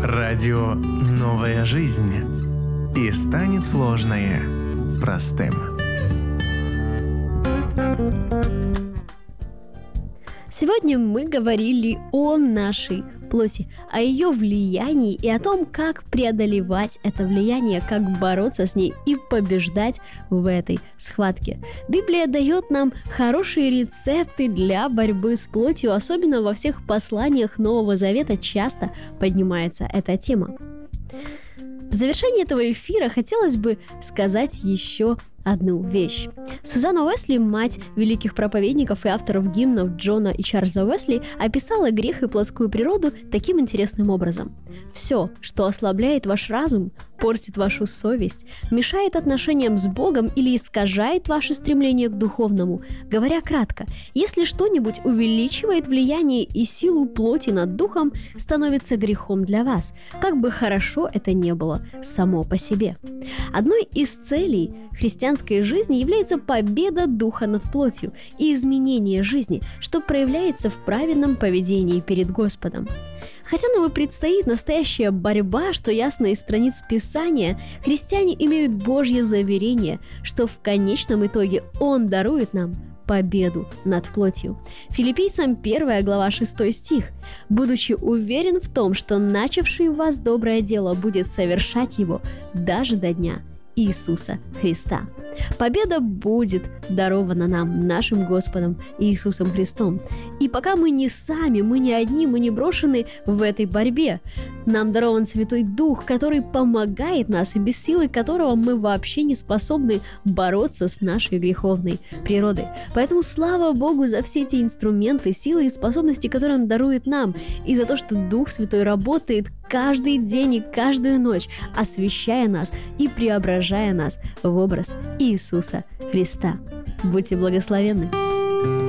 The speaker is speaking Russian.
Радио «Новая жизнь». И станет сложное простым. Сегодня мы говорили о нашей плоти, о ее влиянии и о том, как преодолевать это влияние, как бороться с ней и побеждать в этой схватке. Библия дает нам хорошие рецепты для борьбы с плотью, особенно во всех посланиях Нового Завета часто поднимается эта тема. В завершении этого эфира хотелось бы сказать еще одну вещь. Сузанна Уэсли, мать великих проповедников и авторов гимнов Джона и Чарльза Уэсли, описала грех и плотскую природу таким интересным образом. Все, что ослабляет ваш разум, портит вашу совесть, мешает отношениям с Богом или искажает ваше стремление к духовному. Говоря кратко, если что-нибудь увеличивает влияние и силу плоти над духом, становится грехом для вас, как бы хорошо это ни было само по себе. Одной из целей христианской жизни является победа духа над плотью и изменение жизни, что проявляется в правильном поведении перед Господом. Хотя нам и предстоит настоящая борьба, что ясно из страниц Писания, христиане имеют Божье заверение, что в конечном итоге Он дарует нам победу над плотью. Филиппийцам 1 глава 6 стих. «Будучи уверен в том, что начавший в вас доброе дело будет совершать его даже до дня Иисуса Христа». Победа будет дарована нам, нашим Господом Иисусом Христом. И пока мы не сами, мы не одни, мы не брошены в этой борьбе. Нам дарован Святой Дух, который помогает нас и без силы которого мы вообще не способны бороться с нашей греховной природой. Поэтому слава Богу за все эти инструменты, силы и способности, которые Он дарует нам, и за то, что Дух Святой работает каждый день и каждую ночь, освящая нас и преображая нас в образ Иисуса Христа. Будьте благословенны!